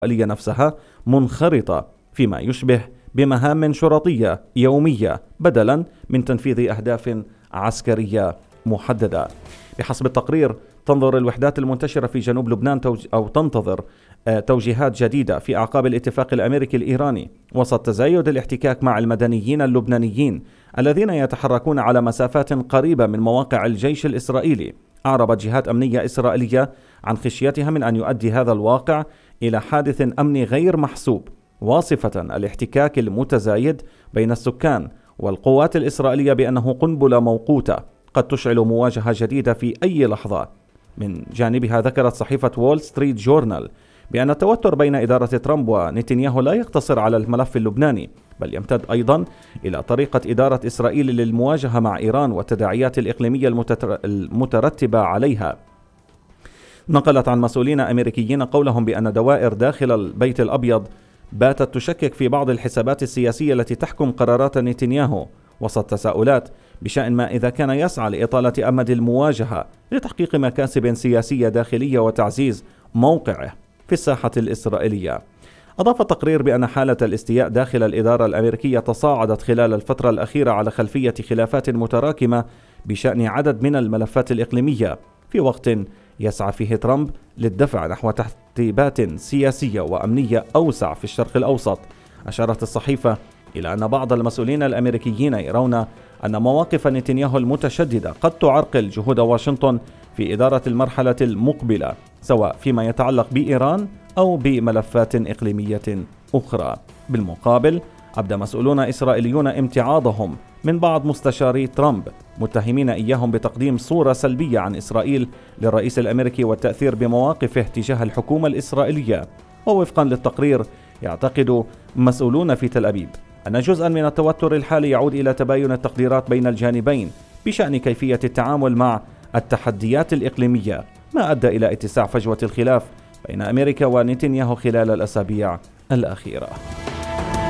الإسرائيلية نفسها منخرطة فيما يشبه بمهام شرطية يومية بدلا من تنفيذ أهداف عسكرية محددة. بحسب التقرير تنظر الوحدات المنتشرة في جنوب لبنان تنتظر توجيهات جديدة في أعقاب الاتفاق الأمريكي الإيراني وسط تزايد الاحتكاك مع المدنيين اللبنانيين الذين يتحركون على مسافات قريبة من مواقع الجيش الإسرائيلي. أعربت جهات أمنية إسرائيلية عن خشيتها من أن يؤدي هذا الواقع إلى حادث أمني غير محسوب، واصفة الاحتكاك المتزايد بين السكان والقوات الإسرائيلية بأنه قنبلة موقوتة قد تشعل مواجهة جديدة في أي لحظة. من جانبها ذكرت صحيفة وول ستريت جورنال بأن التوتر بين إدارة ترامب ونتنياهو لا يقتصر على الملف اللبناني، بل يمتد أيضا إلى طريقة إدارة إسرائيل للمواجهة مع إيران والتداعيات الإقليمية المترتبة عليها. نقلت عن مسؤولين أمريكيين قولهم بأن دوائر داخل البيت الأبيض باتت تشكك في بعض الحسابات السياسية التي تحكم قرارات نتنياهو، وسط تساؤلات بشأن ما إذا كان يسعى لإطالة أمد المواجهة لتحقيق مكاسب سياسية داخلية وتعزيز موقعه في الساحة الإسرائيلية. أضاف التقرير بأن حالة الاستياء داخل الإدارة الأمريكية تصاعدت خلال الفترة الأخيرة على خلفية خلافات متراكمة بشأن عدد من الملفات الإقليمية، في وقت يسعى فيه ترامب للدفع نحو ترتيبات سياسية وأمنية أوسع في الشرق الأوسط. أشارت الصحيفة إلى أن بعض المسؤولين الأمريكيين يرون أن مواقف نتنياهو المتشددة قد تعرقل جهود واشنطن في إدارة المرحلة المقبلة، سواء فيما يتعلق بإيران أو بملفات إقليمية أخرى. بالمقابل أبدى مسؤولون إسرائيليون امتعاضهم من بعض مستشاري ترامب، متهمين إياهم بتقديم صورة سلبية عن إسرائيل للرئيس الأمريكي والتأثير بمواقفه تجاه الحكومة الإسرائيلية. ووفقا للتقرير يعتقد مسؤولون في تل أبيب أن جزءا من التوتر الحالي يعود إلى تباين التقديرات بين الجانبين بشأن كيفية التعامل مع التحديات الإقليمية، ما أدى إلى اتساع فجوة الخلاف بين أمريكا ونتنياهو خلال الأسابيع الأخيرة.